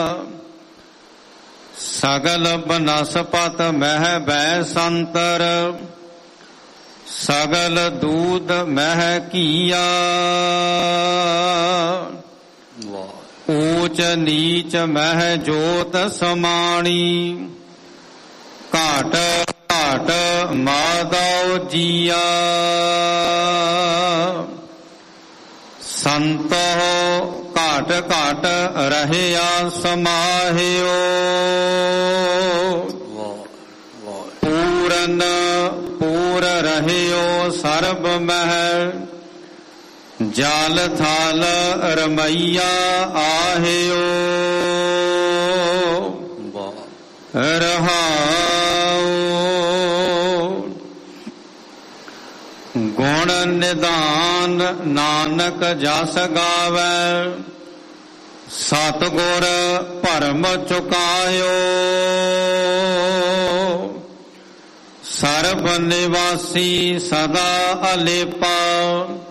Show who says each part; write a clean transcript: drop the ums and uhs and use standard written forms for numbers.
Speaker 1: ਸਗਲ ਬਨਸਪਤ ਮਹਿ ਬੈ ਸੰਤਰ, ਸਗਲ ਦੂਧ ਮਹਿ ਕੀਆ। ਊਚ ਨੀਚ ਮਹਿ ਜੋਤ ਸਮਾਣੀ, ਘਾਟ ਘਾਟ ਮਾਧਵ ਜੀਆ। ਸੰਤੋ ਘਾਟ ਘਾਟ ਰਹਿਆ ਸਮਾਹਿਓ, ਪੂਰਨ ਪੂਰ ਰਹਿਓ ਸਰਬ ਮਹਿ। ਜਲ ਥਲ ਰਮਈਆ ਆਹਿਓ, ਰਹਾਉ। ਗੁਣ ਨਿਧਾਨ ਨਾਨਕ ਜਸ ਗਾਵੈ, ਸਤਿਗੁਰ ਭਰਮ ਚੁਕਾਇਓ। ਸਰਬ ਨਿਵਾਸੀ ਸਦਾ ਅਲੇਪਾ,